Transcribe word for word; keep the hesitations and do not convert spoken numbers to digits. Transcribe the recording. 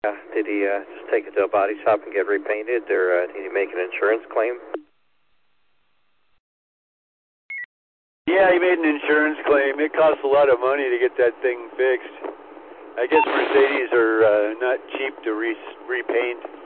Uh, did he uh, just take it to a body shop and get repainted, or uh, did he make an insurance claim? Yeah, he made an insurance claim. It costs a lot of money to get that thing fixed. I guess Mercedes are uh, not cheap to re repaint.